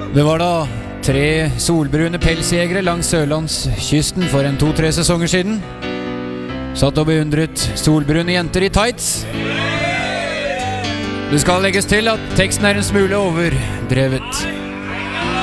Det var da 3 solbrune pelsjegere langs Sørlandskysten for en 2-3 sesonger siden. Satt og beundret solbrune jenter i tights. Det skal legges til at teksten er en smule overdrevet.